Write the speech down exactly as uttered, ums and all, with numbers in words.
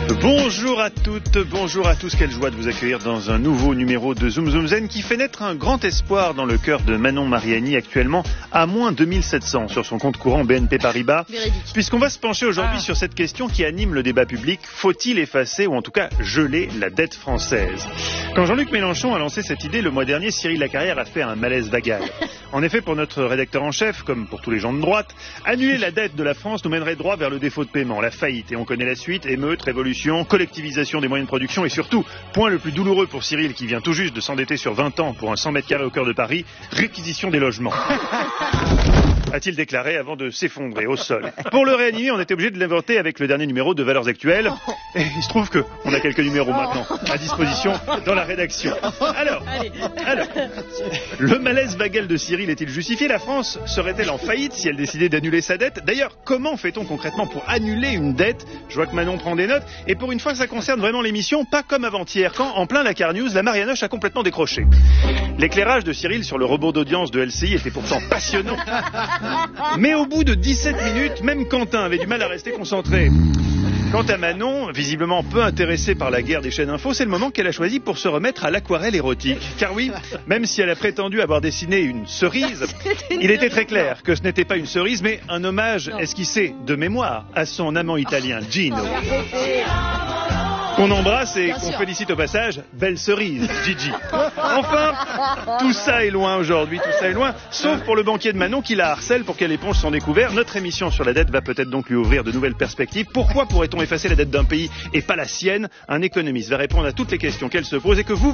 Bonjour à toutes, bonjour à tous, quelle joie de vous accueillir dans un nouveau numéro de Zoom Zoom Zen qui fait naître un grand espoir dans le cœur de Manon Mariani, actuellement à moins deux mille sept cents sur son compte courant B N P Paribas. Véridique. Puisqu'on va se pencher aujourd'hui ah. sur cette question qui anime le débat public, faut-il effacer ou en tout cas geler la dette française? Quand Jean-Luc Mélenchon a lancé cette idée le mois dernier, Cyril Lacarrière a fait un malaise vagal. En effet, pour notre rédacteur en chef, comme pour tous les gens de droite, annuler la dette de la France nous mènerait droit vers le défaut de paiement, la faillite. Et on connaît la suite, émeute, révolution, collectivisation des moyens de production et surtout, point le plus douloureux pour Cyril qui vient tout juste de s'endetter sur vingt ans pour un cent mètres carrés au cœur de Paris, réquisition des logements. A-t-il déclaré avant de s'effondrer au sol. Pour le réanimer, on était obligé de l'inventer avec le dernier numéro de Valeurs Actuelles. Et il se trouve qu'on a quelques numéros maintenant à disposition dans la rédaction. Alors, alors le malaise vagal de Cyril est-il justifié? La France serait-elle en faillite si elle décidait d'annuler sa dette? D'ailleurs, comment fait-on concrètement pour annuler une dette? Je vois que Manon prend des notes. Et pour une fois, ça concerne vraiment l'émission, pas comme avant-hier, quand, en plein Dakar News, la Marianoche a complètement décroché. L'éclairage de Cyril sur le robot d'audience de L C I était pourtant passionnant. Mais au bout de dix-sept minutes, même Quentin avait du mal à rester concentré. Quant à Manon, visiblement peu intéressée par la guerre des chaînes info, c'est le moment qu'elle a choisi pour se remettre à l'aquarelle érotique. Car oui, même si elle a prétendu avoir dessiné une cerise, il était très clair que ce n'était pas une cerise, mais un hommage esquissé de mémoire à son amant italien Gino. Qu'on embrasse et qu'on félicite au passage, belle cerise, Gigi. Enfin, tout ça est loin aujourd'hui, tout ça est loin, sauf pour le banquier de Manon qui la harcèle pour qu'elle éponge son découvert. Notre émission sur la dette va peut-être donc lui ouvrir de nouvelles perspectives. Pourquoi pourrait-on effacer la dette d'un pays et pas la sienne? Un économiste va répondre à toutes les questions qu'elle se pose et que vous,